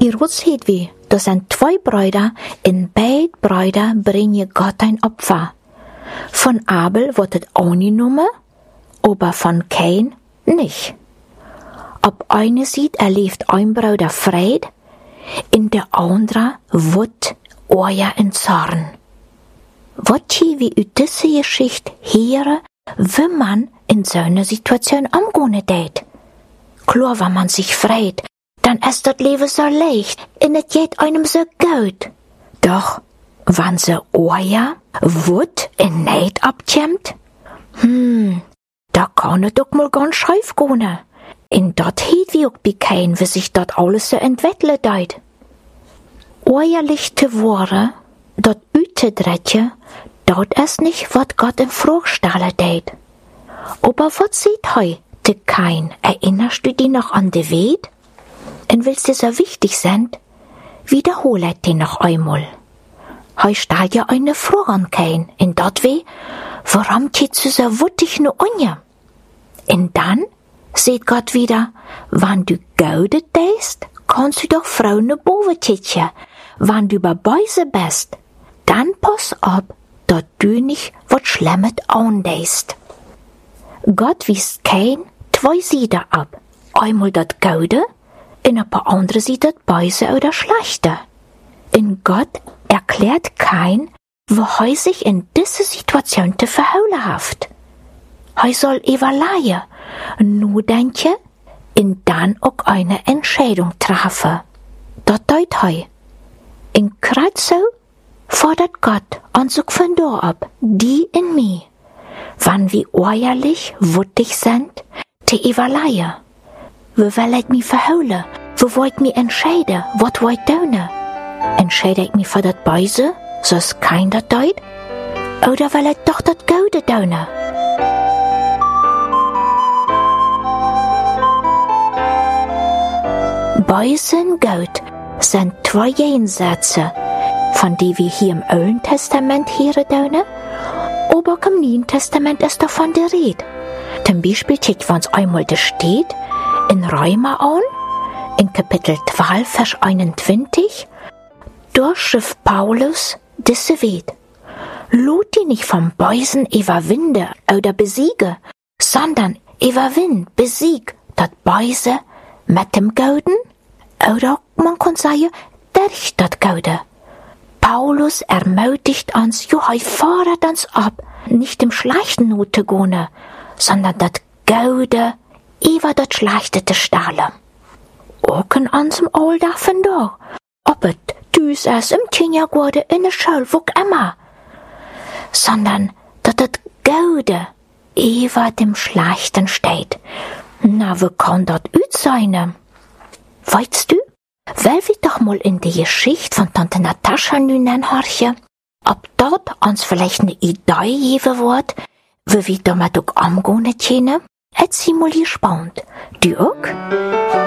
Hierus heet wie, das sind 2 Brüder, in beid Brüder bringen Gott ein Opfer. Von Abel wird es auch nicht genommen, aber von Kain nicht. Ob eine sieht, erlebt ein Bruder Fried, in der andere wird Euer in Zorn. Wat hier wie u diese Geschichte hören, wie man in so einer Situation umgehen tät. Klar, wenn man sich freut, dann ist das Leben so leicht, und es geht einem so gut. Doch, wenn sie Euer Wut in Neid abkämmt, da kann es doch mal ganz schief gehen. In dat heet wie auch bei Kain, wie sich dat alles so entwickelt deit. Euer lichte Worte, dat Ütedretje, dat ist nicht, wat Gott in Frage stellen tät. Aber wat sieht heu, de Kain? Erinnerst du dich noch an de Weet? Und willst du so wichtig sind? Wiederhole den noch einmal. Heu stellt ja eine Frage an Kain, in dat weh, warum tät du so wuttig nur unje? Und dann seht Gott wieder, wenn du gaudet deist, kannst du doch Frauen ne Boven titje. Wenn du bei Beise bist, dann pass auf, dat du nicht wat Schlemmes andeist. Gott wies Kain 2 Seiten ab. Einmal dat Gaude, in ein paar andere Seiten dat Beise oder Schlechte. In Gott erklärt Kain, wo er sich in diese Situation te verhouden haft. Er soll überlegen, nur denken, und dann auch eine Entscheidung treffen. Das tut er. In Kreuzau fordert Gott uns auch von da ab, die in mir, wann wir ehrlich, wuttig sind, te überlegen. Wo will ich mich verholen? Wo wollt mich entscheiden? Was wollt ich tun? Entscheide ich mich für das Beise, so es kein das tut? Oder will ich doch das Gute tun? Beise und Gott sind 2 Gegensätze, von die wir hier im Alten Testament hören, aber im Neuen Testament ist davon die Rede. Zum Beispiel checken wir uns einmal das steht in Römer an, in Kapitel 12, Vers 21, dort schrift Paulus diese Welt. Lot die nicht vom Beisen überwinde oder besiege, sondern überwind, besieg, das Beise mit dem Gauden, oder man kann sagen, durch das Gaude. Paulus ermutigt uns, er fordert uns ab, nicht im schlechten Not zu gehen, sondern das Gaude über das Schlechte zu stellen. Auch in unserem Alltag von da, ob es düs ist im Kindergarten, in der Schule, wo immer, sondern dass das Gaude über dem Schlechten steht. Na, wo kann das sein? Weißt du, weil wir doch mal in die Geschichte von Tante Natascha nun anhorchen, ob dort uns vielleicht eine Idee geben wird, wie wir damit auch umgehen können? Jetzt sind wir gespannt. Du auch?